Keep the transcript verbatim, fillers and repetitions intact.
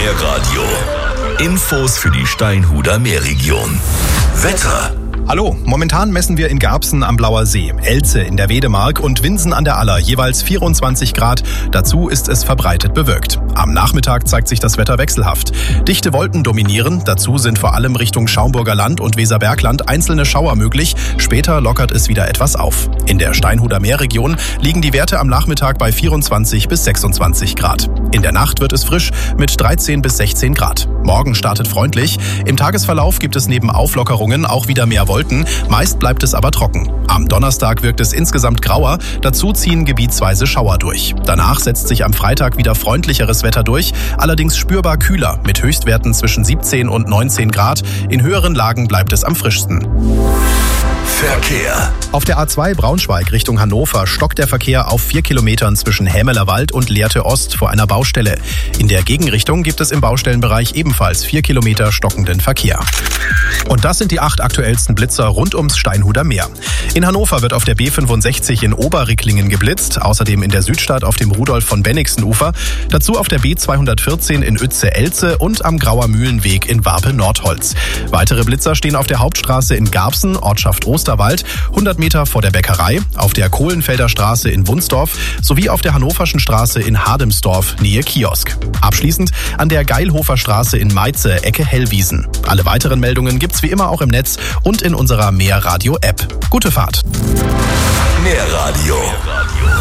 Meerradio. Infos für die Steinhuder Meerregion. Wetter. Hallo, momentan messen wir in Garbsen am Blauer See, Elze in der Wedemark und Winsen an der Aller jeweils vierundzwanzig Grad. Dazu ist es verbreitet bewölkt. Am Nachmittag zeigt sich das Wetter wechselhaft. Dichte Wolken dominieren, dazu sind vor allem Richtung Schaumburger Land und Weserbergland einzelne Schauer möglich. Später lockert es wieder etwas auf. In der Steinhuder Meerregion liegen die Werte am Nachmittag bei vierundzwanzig bis sechsundzwanzig Grad. In der Nacht wird es frisch mit dreizehn bis sechzehn Grad. Morgen startet freundlich. Im Tagesverlauf gibt es neben Auflockerungen auch wieder mehr Wolken. Meist bleibt es aber trocken. Am Donnerstag wirkt es insgesamt grauer. Dazu ziehen gebietsweise Schauer durch. Danach setzt sich am Freitag wieder freundlicheres Wetter durch, allerdings spürbar kühler mit Höchstwerten zwischen siebzehn und neunzehn Grad. In höheren Lagen bleibt es am frischsten. Verkehr. Auf der A zwei Braunschweig Richtung Hannover stockt der Verkehr auf vier Kilometern zwischen Hämelerwald und Lehrte Ost vor einer Baustelle. In der Gegenrichtung gibt es im Baustellenbereich ebenfalls vier Kilometer stockenden Verkehr. Und das sind die acht aktuellsten Blitzer rund ums Steinhuder Meer. In Hannover wird auf der B fünfundsechzig in Oberricklingen geblitzt, außerdem in der Südstadt auf dem Rudolf von Bennigsen-Ufer, dazu auf der B zweihundertvierzehn in Uetze-Elze und am Grauer Mühlenweg in Warpe-Nordholz. Weitere Blitzer stehen auf der Hauptstraße in Garbsen, Ortschaft Osterwald, hundert Meter vor der Bäckerei, auf der Kohlenfelder Straße in Wunsdorf sowie auf der Hannoverschen Straße in Hademsdorf, Nähe Kiosk. Abschließend an der Geilhofer Straße in Meize, Ecke Hellwiesen. Alle weiteren Meldungen gibt's wie immer auch im Netz und in unserer Meerradio-App. Gute Fahrt. Meerradio.